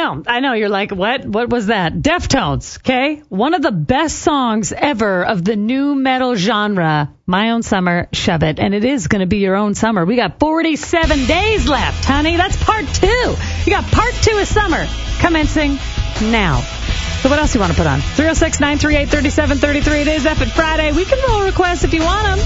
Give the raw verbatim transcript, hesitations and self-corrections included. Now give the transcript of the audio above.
know. I know. You're like, what? What was that? Deftones, okay? One of the best songs ever of the new metal genre, My Own Summer, Shove It. And it is going to be your own summer. We got forty-seven days left, honey. That's part two. You got part two of summer commencing now. So what else do you want to put on? three oh six, nine three eight, three seven three three. It is F It Friday. We can roll requests if you want them.